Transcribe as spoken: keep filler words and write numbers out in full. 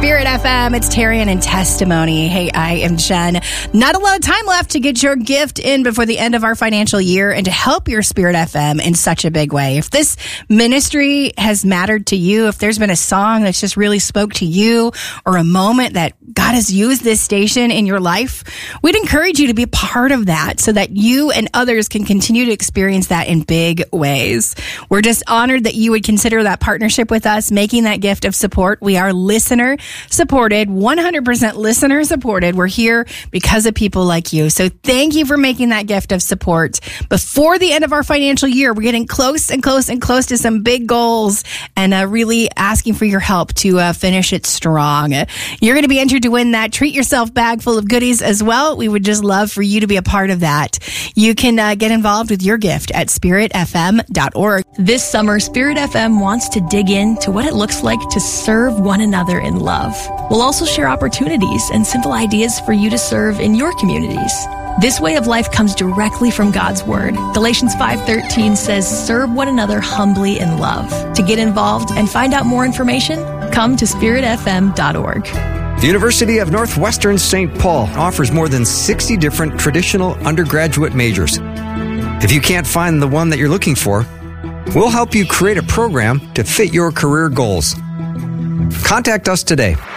Spirit F M. It's Tarian and Testimony. Hey, I am Jen. Not a lot of time left to get your gift in before the end of our financial year and to help your Spirit F M in such a big way. If this ministry has mattered to you, if there's been a song that's just really spoke to you or a moment that God has used this station in your life, we'd encourage you to be part of that so that you and others can continue to experience that in big ways. We're just honored that you would consider that partnership with us, making that gift of support. We are listener supported, one hundred percent listener supported. We're here because of people like you. So thank you for making that gift of support. Before the end of our financial year, we're getting close and close and close to some big goals and uh, really asking for your help to uh, finish it strong. You're going to be entered to win that Treat Yourself bag full of goodies as well. We would just love for you to be a part of that. You can uh, get involved with your gift at spirit f m dot org. This summer, Spirit F M wants to dig into what it looks like to serve one another in love. We'll also share opportunities and simple ideas for you to serve in your communities. This way of life comes directly from God's Word. Galatians five thirteen says, serve one another humbly in love. To get involved and find out more information, come to spirit f m dot org. The University of Northwestern Saint Paul offers more than sixty different traditional undergraduate majors. If you can't find the one that you're looking for, we'll help you create a program to fit your career goals. Contact us today